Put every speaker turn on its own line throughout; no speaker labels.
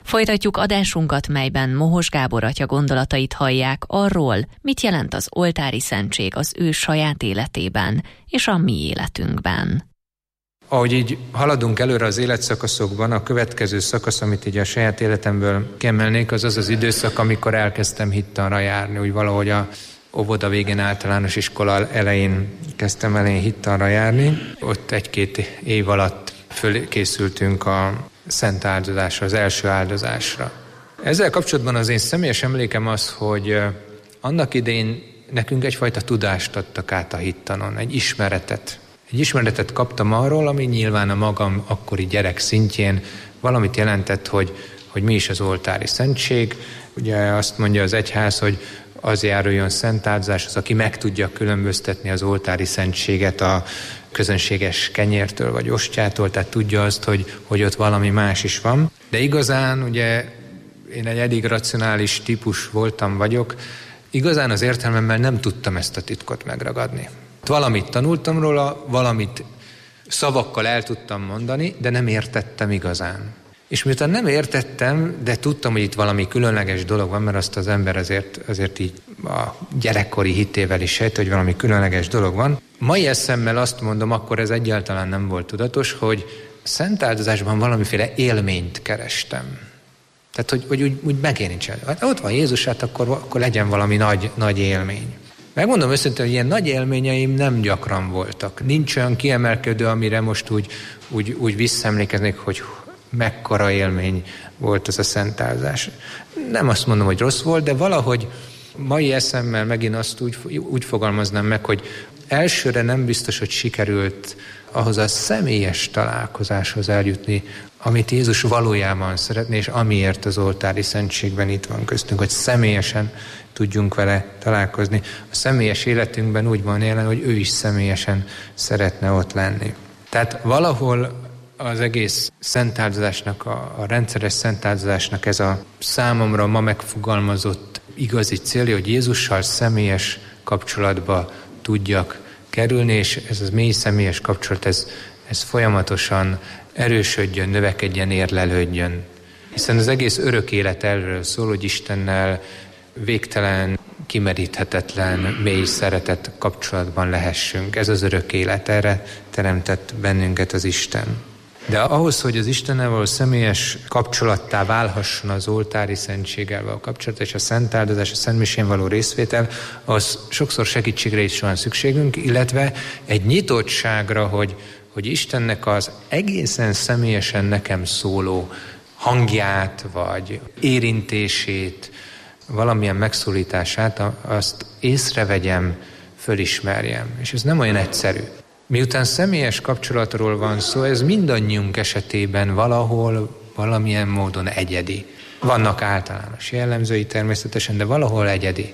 Folytatjuk adásunkat, melyben Mohos Gábor atya gondolatait hallják arról, mit jelent az oltári szentség az ő saját életében és a mi életünkben.
Ahogy így haladunk előre az életszakaszokban, a következő szakasz, amit így a saját életemből kiemelnék, az az időszak, amikor elkezdtem hittanra járni. Úgy valahogy a óvoda végén, általános iskola elején kezdtem hittanra járni. Ott 1-2 év alatt fölkészültünk a szent áldozásra, az első áldozásra. Ezzel kapcsolatban az én személyes emlékem az, hogy annak idején nekünk egyfajta tudást adtak át a hittanon, egy ismeretet. Egy ismeretet kaptam arról, ami nyilván a magam akkori gyerek szintjén valamit jelentett, hogy mi is az oltári szentség. Ugye azt mondja az egyház, hogy az járuljon szent áldozáshoz, aki meg tudja különböztetni az oltári szentséget a közönséges kenyértől vagy ostjától, tehát tudja azt, hogy ott valami más is van. De igazán, ugye én egy eddig racionális típus vagyok, igazán az értelmemmel nem tudtam ezt a titkot megragadni. Valamit tanultam róla, valamit szavakkal el tudtam mondani, de nem értettem igazán. És miután nem értettem, de tudtam, hogy itt valami különleges dolog van, mert azt az ember azért így a gyerekkori hitével is sejt, hogy valami különleges dolog van. Mai eszemmel azt mondom, akkor ez egyáltalán nem volt tudatos, hogy szent áldozásban valamiféle élményt kerestem. Tehát, hogy úgy megérintsen. Hát ott van Jézus, hát akkor legyen valami nagy élmény. Megmondom őszintén, hogy ilyen nagy élményeim nem gyakran voltak. Nincs olyan kiemelkedő, amire most úgy visszaemlékeznék, hogy mekkora élmény volt ez a szent áldozás. Nem azt mondom, hogy rossz volt, de valahogy mai eszemmel megint azt úgy fogalmaznám meg, hogy elsőre nem biztos, hogy sikerült ahhoz a személyes találkozáshoz eljutni, amit Jézus valójában szeretné, és amiért az oltári szentségben itt van köztünk, hogy személyesen tudjunk vele találkozni. A személyes életünkben úgy van jelen, hogy ő is személyesen szeretne ott lenni. Tehát valahol az egész szentáldozásnak, a rendszeres szentáldozásnak ez a számomra ma megfogalmazott igazi célja, hogy Jézussal személyes kapcsolatba tudjak kerülni, és ez az mély személyes kapcsolat, ez folyamatosan erősödjön, növekedjen, érlelődjön. Hiszen az egész örök élet erről szól, hogy Istennel végtelen, kimeríthetetlen, mély szeretet kapcsolatban lehessünk. Ez az örök élet, erre teremtett bennünket az Isten. De ahhoz, hogy az Istennel való személyes kapcsolattá válhasson az oltári szentséggel való kapcsolat, és a szent áldozás, a szent misén való részvétel, az sokszor segítségre is van szükségünk, illetve egy nyitottságra, hogy Istennek az egészen személyesen nekem szóló hangját, vagy érintését, valamilyen megszólítását, azt észrevegyem, fölismerjem. És ez nem olyan egyszerű. Miután személyes kapcsolatról van szó, ez mindannyiunk esetében valahol, valamilyen módon egyedi. Vannak általános jellemzői természetesen, de valahol egyedi.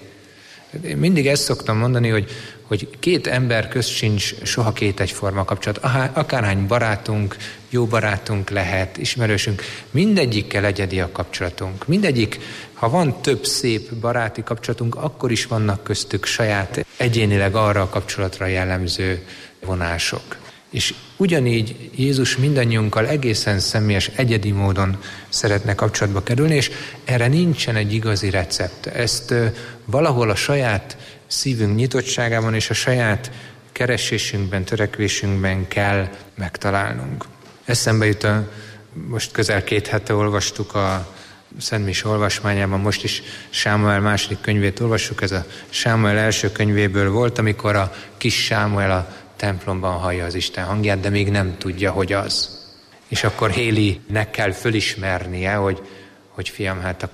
Én mindig ezt szoktam mondani, hogy 2 ember közt sincs soha 2 egyforma kapcsolat. Akárhány barátunk, jó barátunk lehet, ismerősünk, mindegyikkel egyedi a kapcsolatunk. Mindegyik, ha van több szép baráti kapcsolatunk, akkor is vannak köztük saját egyénileg arra a kapcsolatra jellemző vonások. És ugyanígy Jézus mindannyiunkkal egészen személyes, egyedi módon szeretne kapcsolatba kerülni, és erre nincsen egy igazi recept. Ezt valahol a saját szívünk nyitottságában és a saját keresésünkben, törekvésünkben kell megtalálnunk. Eszembe jut, most közel 2 hete olvastuk a Szent Mise olvasmányában, most is Sámuel második könyvét olvassuk, ez a Sámuel első könyvéből volt, amikor a kis Sámuel a templomban hallja az Isten hangját, de még nem tudja, hogy az. És akkor Hélinek kell fölismernie, hogy fiam, hát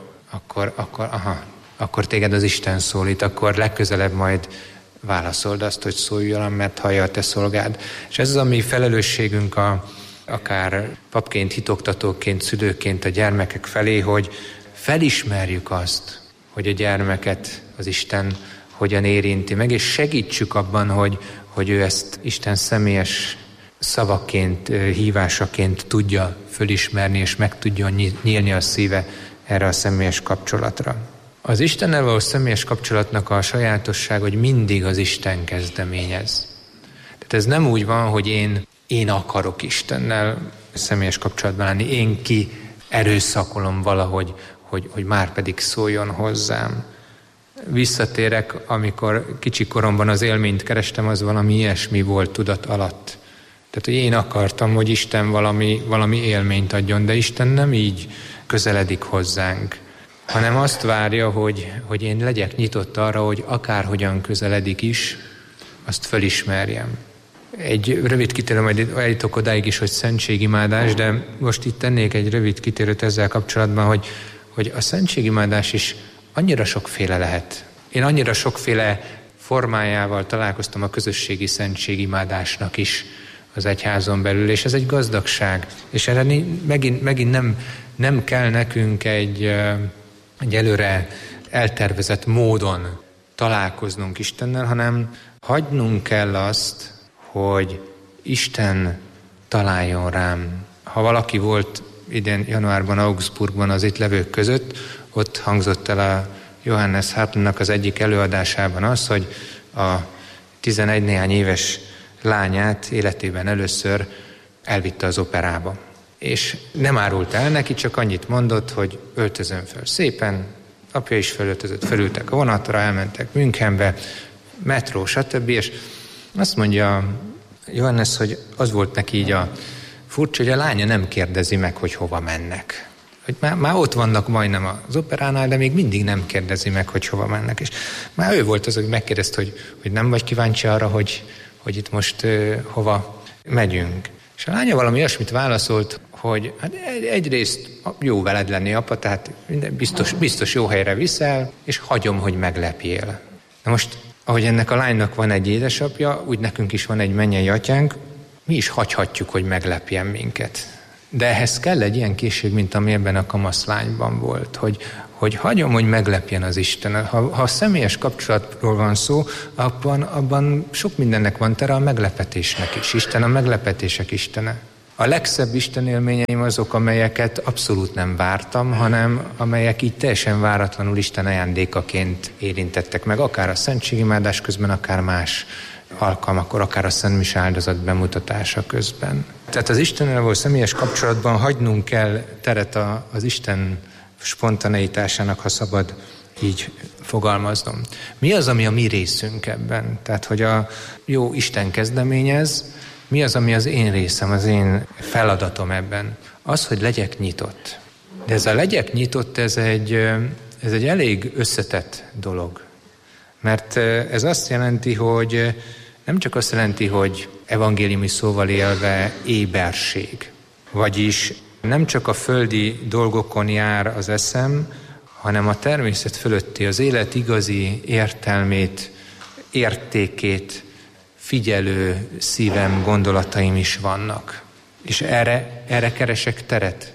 akkor téged az Isten szólít, akkor legközelebb majd válaszold azt, hogy szóljon, mert hallja a te szolgád. És ez az a mi felelősségünk akár papként, hitoktatóként, szülőként a gyermekek felé, hogy felismerjük azt, hogy a gyermeket az Isten hogyan érinti meg, és segítsük abban, hogy ő ezt Isten személyes szavaként, hívásaként tudja fölismerni, és meg tudjon nyílni a szíve erre a személyes kapcsolatra. Az Istennel való személyes kapcsolatnak a sajátosság, hogy mindig az Isten kezdeményez. Tehát ez nem úgy van, hogy én akarok Istennel személyes kapcsolatban állni, én erőszakolom valahogy, hogy már pedig szóljon hozzám. Visszatérek, amikor kicsi koromban az élményt kerestem, az valami ilyesmi volt tudat alatt. Tehát, hogy én akartam, hogy Isten valami élményt adjon, de Isten nem így közeledik hozzánk, hanem azt várja, hogy én legyek nyitott arra, hogy akárhogyan közeledik is, azt fölismerjem. Egy rövid kitérő, majd eljutok odáig is, hogy szentségimádás, de most itt tennék egy rövid kitérőt ezzel kapcsolatban, hogy a szentségimádás is annyira sokféle lehet. Én annyira sokféle formájával találkoztam a közösségi szentségimádásnak is az egyházon belül, és ez egy gazdagság. És erre megint nem kell nekünk egy előre eltervezett módon találkoznunk Istennel, hanem hagynunk kell azt, hogy Isten találjon rám. Ha valaki volt idén januárban Augsburgban az itt levők között, ott hangzott el a Johannes Hartmannak az egyik előadásában az, hogy a 11 néhány éves lányát életében először elvitte az operába. És nem árult el neki, csak annyit mondott, hogy öltözön föl szépen, apja is felöltözött, felültek a vonatra, elmentek Münchenbe, metró, stb. És azt mondja Johannes, hogy az volt neki így a furcsa, hogy a lánya nem kérdezi meg, hogy hova mennek. Hogy már ott vannak majdnem az operánál, de még mindig nem kérdezi meg, hogy hova mennek. És már ő volt az, hogy megkérdezte, hogy nem vagy kíváncsi arra, hogy itt most hova megyünk. És a lánya valami olyasmit válaszolt, hogy hát egyrészt jó veled lenni, apa, tehát biztos jó helyre viszel, és hagyom, hogy meglepjél. Na most, ahogy ennek a lánynak van egy édesapja, úgy nekünk is van egy mennyei atyánk, mi is hagyhatjuk, hogy meglepjen minket. De ehhez kell egy ilyen készség, mint ami ebben a kamaszlányban volt, hogy hagyom, hogy meglepjen az Isten. Ha személyes kapcsolatról van szó, abban sok mindennek van tere, a meglepetésnek is. Isten a meglepetések istene. A legszebb Isten élményeim azok, amelyeket abszolút nem vártam, hanem amelyek így teljesen váratlanul Isten ajándékaként érintettek meg, akár a szentségimádás közben, akár más alkalmakkor, akár a Szent Mise áldozat bemutatása közben. Tehát az Istennel való személyes kapcsolatban hagynunk kell teret az Isten spontaneitásának, ha szabad így fogalmaznom. Mi az, ami a mi részünk ebben? Tehát, hogy a jó Isten kezdeményez, mi az, ami az én részem, az én feladatom ebben? Az, hogy legyek nyitott. De ez a legyek nyitott, ez egy elég összetett dolog. Mert ez azt jelenti, hogy nem csak azt jelenti, hogy evangéliumi szóval élve éberség. Vagyis nem csak a földi dolgokon jár az eszem, hanem a természet fölötti, az élet igazi értelmét, értékét figyelő szívem, gondolataim is vannak. És erre keresek teret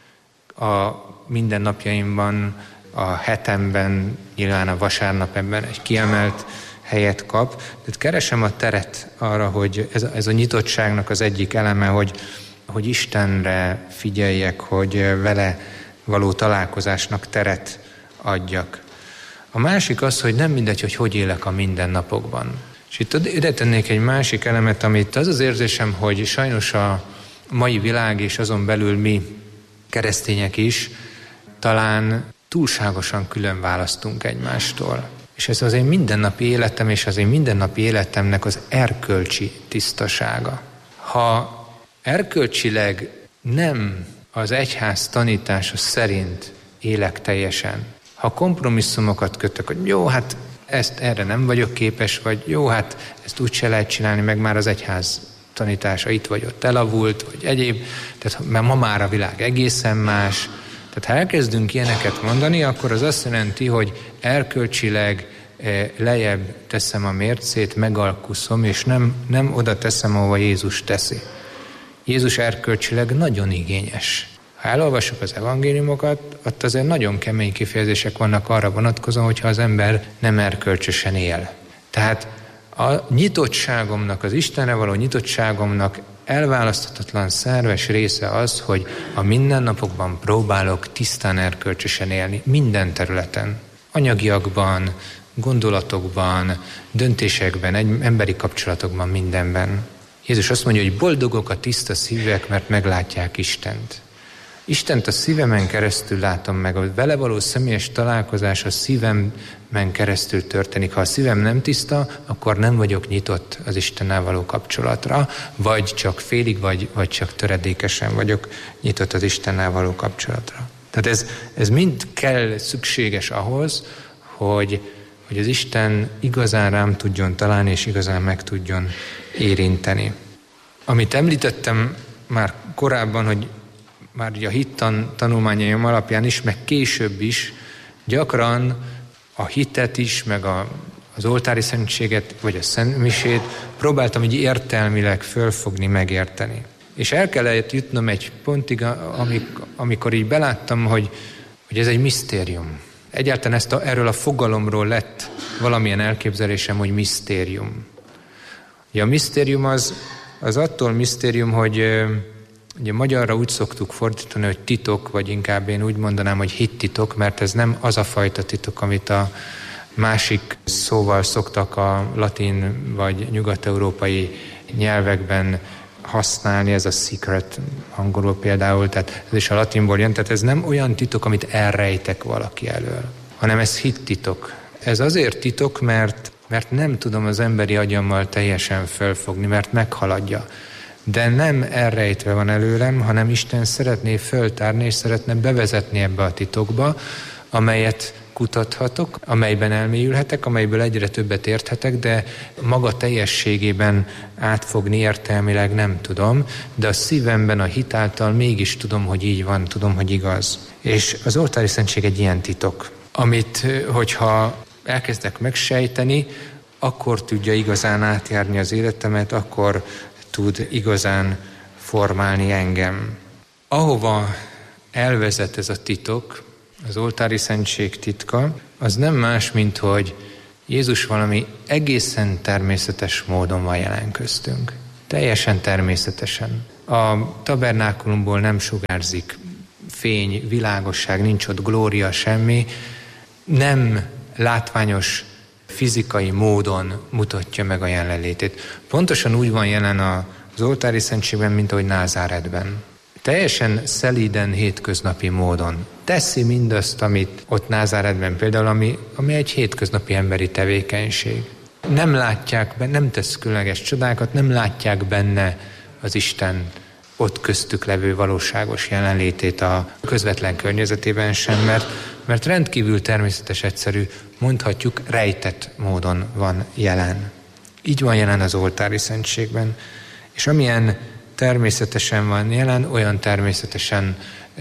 a mindennapjaimban, a hetemben, nyilván a vasárnap ebben egy kiemelt helyet kap. Tehát keresem a teret arra, hogy ez a nyitottságnak az egyik eleme, hogy Istenre figyeljek, hogy vele való találkozásnak teret adjak. A másik az, hogy nem mindegy, hogy élek a mindennapokban. És itt ide tennék egy másik elemet, amit az érzésem, hogy sajnos a mai világ és azon belül mi keresztények is talán túlságosan külön választunk egymástól. És ez az én mindennapi életem és az én mindennapi életemnek az erkölcsi tisztasága. Ha erkölcsileg nem az egyház tanítása szerint élek teljesen, ha kompromisszumokat kötök, hogy jó, hát erre nem vagyok képes, vagy jó, hát ezt úgy se lehet csinálni, meg már az egyház tanítása itt vagy ott elavult, vagy egyéb, tehát mert ma már a világ egészen más. Tehát ha elkezdünk ilyeneket mondani, akkor az azt jelenti, hogy erkölcsileg lejjebb teszem a mércét, megalkuszom, és nem oda teszem, ahova Jézus teszi. Jézus erkölcsileg nagyon igényes. Ha elolvassuk az evangéliumokat, ott azért nagyon kemény kifejezések vannak arra vonatkozóan, hogyha az ember nem erkölcsösen él. Tehát a nyitottságomnak, az Istenre való nyitottságomnak elválaszthatatlan szerves része az, hogy a mindennapokban próbálok tisztán erkölcsösen élni, minden területen. Anyagiakban, gondolatokban, döntésekben, emberi kapcsolatokban, mindenben. Jézus azt mondja, hogy boldogok a tiszta szívűek, mert meglátják Istent. Istent a szívemen keresztül látom meg, a vele való személyes találkozás a szívemen keresztül történik. Ha a szívem nem tiszta, akkor nem vagyok nyitott az Istennel való kapcsolatra, vagy csak félig, vagy csak töredékesen vagyok nyitott az Istennel való kapcsolatra. Tehát ez mind kell, szükséges ahhoz, hogy az Isten igazán rám tudjon találni, és igazán meg tudjon érinteni. Amit említettem már korábban, hogy már ugye a hittan tanulmányaim alapján is, meg később is gyakran a hitet is, meg az oltári szentséget, vagy a szentmisét próbáltam így értelmileg fölfogni, megérteni. És el kellett jutnom egy pontig, amikor így beláttam, hogy ez egy misztérium. Egyáltalán erről a fogalomról lett valamilyen elképzelésem, hogy misztérium. Ugye a misztérium az attól misztérium, hogy ugye magyarra úgy szoktuk fordítani, hogy titok, vagy inkább én úgy mondanám, hogy hittitok, mert ez nem az a fajta titok, amit a másik szóval szoktak a latin vagy nyugat-európai nyelvekben használni, ez a secret angolul például, tehát ez is a latinból jön, tehát ez nem olyan titok, amit elrejtek valaki elől, hanem ez hittitok. Ez azért titok, mert nem tudom az emberi agyammal teljesen fölfogni, mert meghaladja. De nem elrejtve van előlem, hanem Isten szeretné föltárni, és szeretne bevezetni ebbe a titokba, amelyet kutathatok, amelyben elmélyülhetek, amelyből egyre többet érthetek, de maga teljességében átfogni értelmileg nem tudom, de a szívemben a hit által mégis tudom, hogy így van, tudom, hogy igaz. És az oltári szentség egy ilyen titok, amit, hogyha elkezdek megsejteni, akkor tudja igazán átjárni az életemet, akkor tud igazán formálni engem. Ahova elvezet ez a titok, az oltári szentség titka, az nem más, mint hogy Jézus valami egészen természetes módon van jelen köztünk. Teljesen természetesen. A tabernákulumból nem sugárzik fény, világosság, nincs ott glória, semmi. Nem látványos fizikai módon mutatja meg a jelenlétét. Pontosan úgy van jelen az oltári szentségben, mint ahogy Názáretben. Teljesen szelíden, hétköznapi módon teszi mindazt, amit ott Názáretben például, ami egy hétköznapi emberi tevékenység. Nem látják benne, nem tesz különleges csodákat, nem látják benne az Isten ott köztük levő valóságos jelenlétét a közvetlen környezetében sem, mert rendkívül természetes, egyszerű, mondhatjuk, rejtett módon van jelen. Így van jelen az oltári szentségben, és amilyen természetesen van jelen, olyan természetesen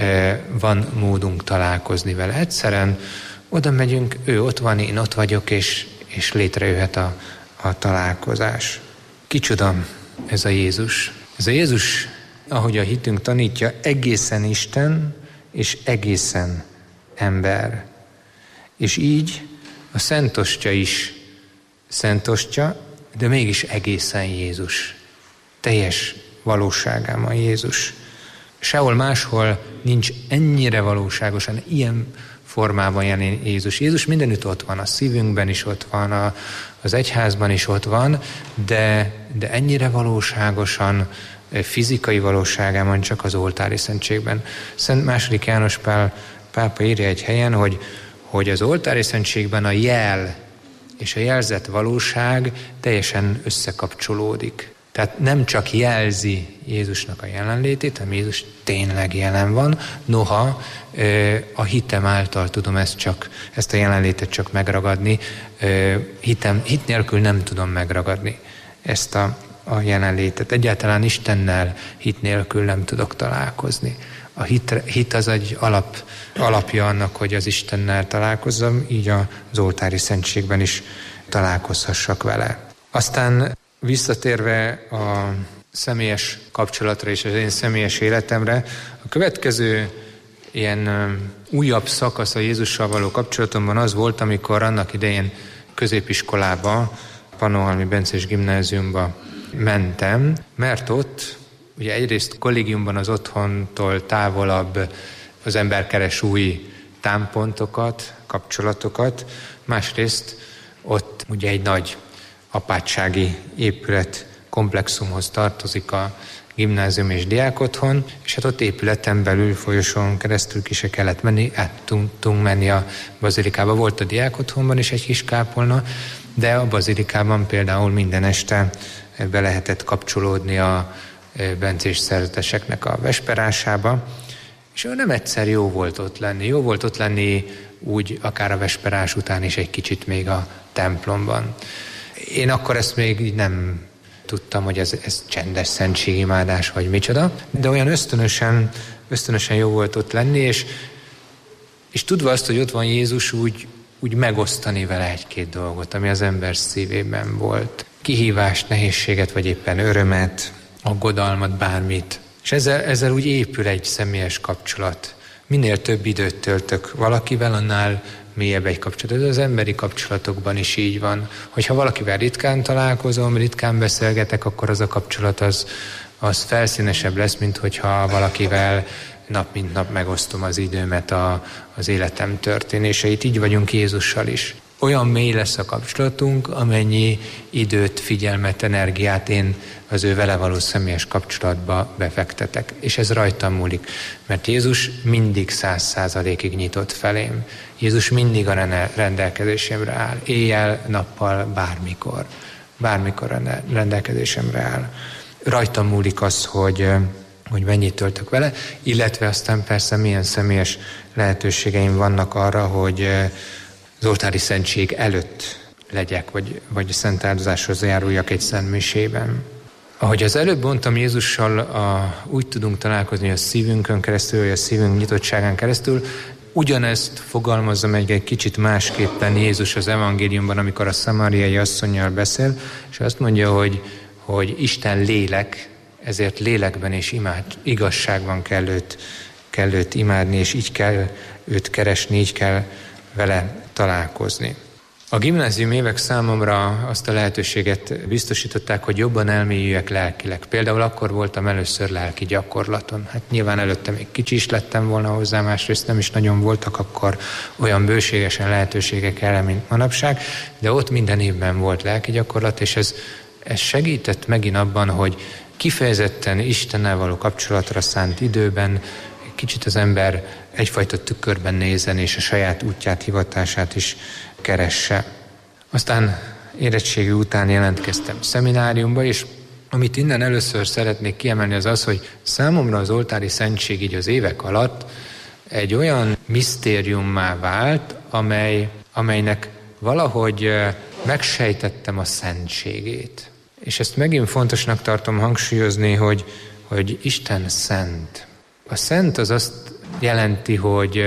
van módunk találkozni vele. Egyszerűen oda megyünk, ő ott van, én ott vagyok, és létrejöhet a találkozás. Kicsoda ez a Jézus? Ez a Jézus, ahogy a hitünk tanítja, egészen Isten és egészen ember. És így a Szentostya is Szentostya, de mégis egészen Jézus. Teljes valóságában Jézus. Sehol máshol nincs ennyire valóságosan, ilyen formában jelen Jézus. Jézus mindenütt ott van, a szívünkben is ott van, az egyházban is ott van, de ennyire valóságosan, fizikai valóságában csak az oltári szentségben. Szent II. János Pál pápa írja egy helyen, hogy az oltári szentségben a jel és a jelzett valóság teljesen összekapcsolódik. Tehát nem csak jelzi Jézusnak a jelenlétét, hanem Jézus tényleg jelen van, noha a hitem által tudom ezt a jelenlétet csak megragadni, hit nélkül nem tudom megragadni ezt a jelenlétet. Egyáltalán Istennel hit nélkül nem tudok találkozni. A hit az egy alapja annak, hogy az Istennel találkozzam, így az oltári szentségben is találkozhassak vele. Aztán visszatérve a személyes kapcsolatra és az én személyes életemre, a következő ilyen újabb szakasz a Jézussal való kapcsolatomban az volt, amikor annak idején középiskolába, Pannonhalmi Bencés Gimnáziumba mentem, mert ott ugye egyrészt kollégiumban az otthontól távolabb az ember keres új támpontokat, kapcsolatokat, másrészt ott ugye egy nagy apátsági épület komplexumhoz tartozik a gimnázium és diákotthon, és hát ott épületen belül folyosón keresztül ki se kellett menni, át tudtunk menni a bazilikába. Volt a diákotthonban is egy kis kápolna, de a bazilikában például minden este be lehetett kapcsolódni a bencés szerzeteseknek a vesperásába, és nem egyszer jó volt ott lenni. Jó volt ott lenni úgy akár a vesperás után is egy kicsit még a templomban. Én akkor ezt még nem tudtam, hogy ez csendes szentségimádás, vagy micsoda, de olyan ösztönösen jó volt ott lenni, és tudva azt, hogy ott van Jézus, úgy megosztani vele egy-két dolgot, ami az ember szívében volt. Kihívást, nehézséget, vagy éppen örömet, aggodalmat, bármit. És ezzel úgy épül egy személyes kapcsolat. Minél több időt töltök valakivel, annál mélyebb egy kapcsolat. Ez az emberi kapcsolatokban is így van. Hogyha valakivel ritkán találkozom, ritkán beszélgetek, akkor az a kapcsolat az felszínesebb lesz, mint hogyha valakivel nap mint nap megosztom az időmet az életem történéseit. Így vagyunk Jézussal is. Olyan mély lesz a kapcsolatunk, amennyi időt, figyelmet, energiát én az ő vele való személyes kapcsolatba befektetek. És ez rajtam múlik, mert Jézus mindig 100%-ig nyitott felém. Jézus mindig a rendelkezésemre áll. Éjjel, nappal, bármikor a rendelkezésemre áll. Rajtam múlik az, hogy mennyit töltök vele, illetve aztán persze milyen személyes lehetőségeim vannak arra, hogy az oltári szentség előtt legyek, vagy a szent áldozáshoz járuljak egy szent misében. Ahogy az előbb mondtam, Jézussal úgy tudunk találkozni a szívünkön keresztül, vagy a szívünk nyitottságán keresztül, ugyanezt fogalmazom egy kicsit másképpen Jézus az evangéliumban, amikor a szamáriai asszonnyal beszél, és azt mondja, hogy Isten lélek, ezért lélekben és igazságban kell őt imádni, és így kell őt keresni, így kell vele találkozni. A gimnázium évek számomra azt a lehetőséget biztosították, hogy jobban elmélyüljek lelkileg. Például akkor voltam először lelki gyakorlaton. Hát nyilván előtte még kicsi is lettem volna hozzá, másrészt nem is nagyon voltak akkor olyan bőségesen lehetőségek erre, mint manapság, de ott minden évben volt lelki gyakorlat, és ez segített megint abban, hogy kifejezetten Istennel való kapcsolatra szánt időben kicsit az ember egyfajta tükörben nézzen, és a saját útját, hivatását is keresse. Aztán érettségi után jelentkeztem szemináriumba, és amit innen először szeretnék kiemelni, az, hogy számomra az oltári szentség így az évek alatt egy olyan misztériummá vált, amelynek valahogy megsejtettem a szentségét. És ezt megint fontosnak tartom hangsúlyozni, hogy Isten szent. A szent az azt jelenti, hogy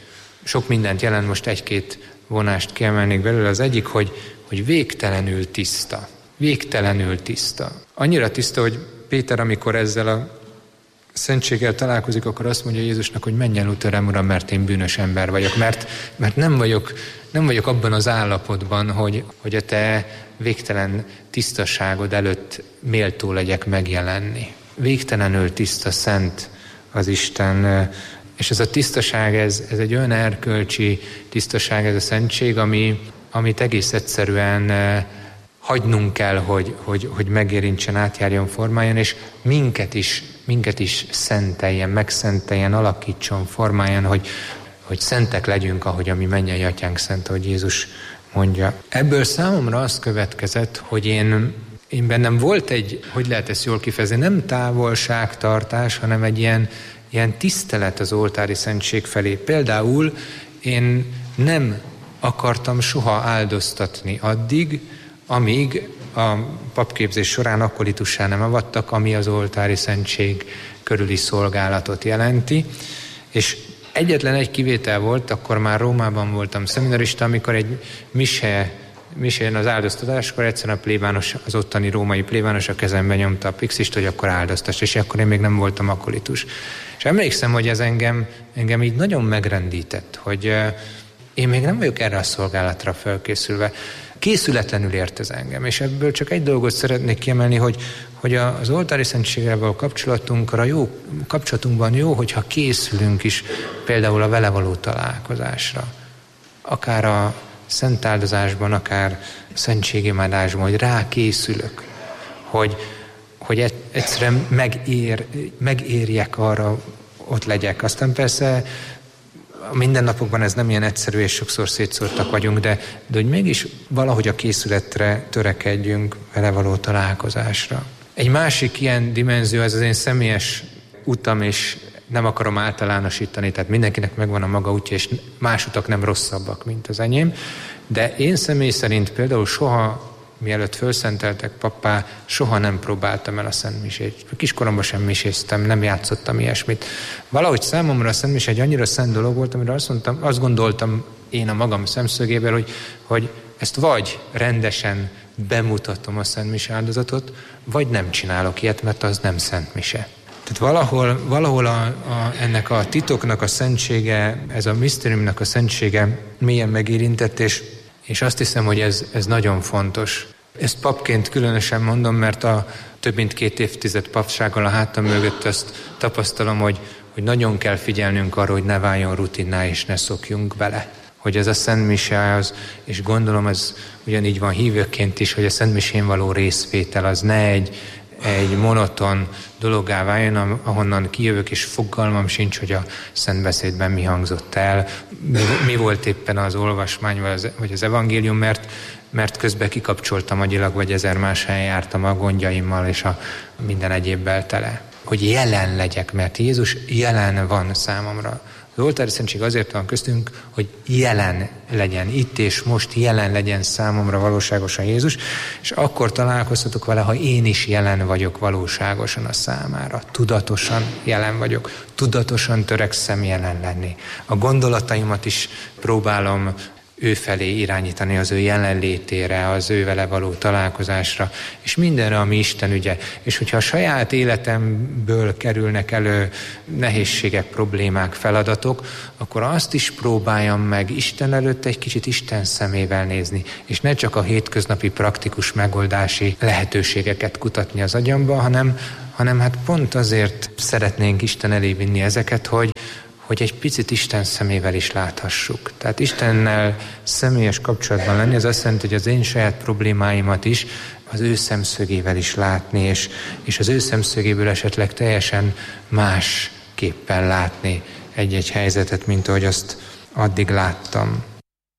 sok mindent jelent, most egy-két vonást kiemelnék belőle. Az egyik, hogy végtelenül tiszta. Végtelenül tiszta. Annyira tiszta, hogy Péter, amikor ezzel a szentséggel találkozik, akkor azt mondja Jézusnak, hogy menj el utőrem, Uram, mert én bűnös ember vagyok. Mert nem vagyok abban az állapotban, hogy a te végtelen tisztaságod előtt méltó legyek megjelenni. Végtelenül tiszta, szent az Isten, és ez a tisztaság, ez egy olyan erkölcsi tisztaság, ez a szentség, amit egész egyszerűen hagynunk kell, hogy megérintsen, átjárjon, formáljon, és minket is szenteljen, megszenteljen, alakítson, formáljon, hogy szentek legyünk, ahogy a mi mennyei atyánk szent, ahogy Jézus mondja. Ebből számomra az következett, hogy én bennem volt egy, hogy lehet ezt jól kifejezni, nem távolságtartás, hanem egy ilyen tisztelet az oltári szentség felé. Például én nem akartam soha áldoztatni addig, amíg a papképzés során akkolitussá nem avattak, ami az oltári szentség körüli szolgálatot jelenti. És egyetlen egy kivétel volt, akkor már Rómában voltam szeminarista, amikor egy misén az áldoztatáskor egyszerűen a plébános, az ottani római plébános a kezembe nyomta a pixist, hogy akkor áldoztass, és akkor én még nem voltam akkolitus. És emlékszem, hogy ez engem így nagyon megrendített, hogy én még nem vagyok erre a szolgálatra felkészülve. Készületlenül ért ez engem, és ebből csak egy dolgot szeretnék kiemelni, hogy az oltári szentséggel való kapcsolatunkban jó, hogyha készülünk is például a vele való találkozásra. Akár a szent áldozásban, akár szentségimádásban, hogy rákészülök, hogy egyszerűen megérjek arra, ott legyek. Aztán persze a mindennapokban ez nem ilyen egyszerű, és sokszor szétszórtak vagyunk, de hogy mégis valahogy a készületre törekedjünk, vele való találkozásra. Egy másik ilyen dimenzió, ez az én személyes utam, és nem akarom általánosítani, tehát mindenkinek megvan a maga útja, és más utak nem rosszabbak, mint az enyém, de én személy szerint például soha, mielőtt fölszenteltek pappá, soha nem próbáltam el a szentmisét. Kiskoromban sem miséztem, nem játszottam ilyesmit. Valahogy számomra a szentmise egy annyira szent dolog volt, amire azt gondoltam én a magam szemszögéből, hogy ezt vagy rendesen bemutatom a szentmise áldozatot, vagy nem csinálok ilyet, mert az nem szentmise. Tehát valahol ennek a titoknak a szentsége, ez a misztériumnak a szentsége mélyen megérintett, és azt hiszem, hogy ez nagyon fontos. Ezt papként különösen mondom, mert a több mint 2 évtized papsággal a hátam mögött azt tapasztalom, hogy nagyon kell figyelnünk arra, hogy ne váljon rutinná, és ne szokjunk bele. Hogy ez a szentmise az, és gondolom ez ugyanígy van hívőként is, hogy a szentmisén való részvétel az ne egy monoton dologgá váljon, ahonnan kijövök, és fogalmam sincs, hogy a szentbeszédben mi hangzott el, mi volt éppen az olvasmány, vagy az evangélium, mert közben kikapcsoltam agyilag, vagy 1000 más helyen jártam a gondjaimmal, és a minden egyébbel tele. Hogy jelen legyek, mert Jézus jelen van számomra. Az oltári szentség azért van köztünk, hogy jelen legyen, itt és most jelen legyen számomra valóságosan Jézus, és akkor találkozhatok vele, ha én is jelen vagyok valóságosan a számára. Tudatosan jelen vagyok, tudatosan törekszem jelen lenni. A gondolataimat is próbálom ő felé irányítani, az ő jelenlétére, az ő vele való találkozásra, és mindenre, ami Isten ügye. És hogyha a saját életemből kerülnek elő nehézségek, problémák, feladatok, akkor azt is próbáljam meg Isten előtt egy kicsit Isten szemével nézni, és ne csak a hétköznapi praktikus megoldási lehetőségeket kutatni az agyamba, hanem hát pont azért szeretnénk Isten elé vinni ezeket, hogy egy picit Isten szemével is láthassuk. Tehát Istennel személyes kapcsolatban lenni, az azt jelenti, hogy az én saját problémáimat is az ő szemszögével is látni, és az ő szemszögéből esetleg teljesen másképpen látni egy-egy helyzetet, mint ahogy azt addig láttam.